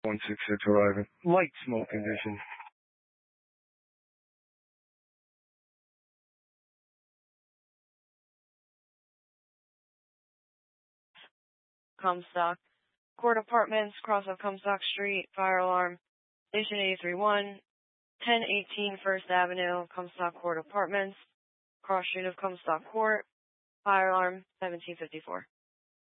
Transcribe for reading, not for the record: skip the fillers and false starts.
166 arriving. Light smoke conditions. Comstock. Court Apartments, cross of Comstock Street, fire alarm. Station 831, 1018 First Avenue, Comstock Court Apartments, cross street of Comstock Court, fire alarm 1754.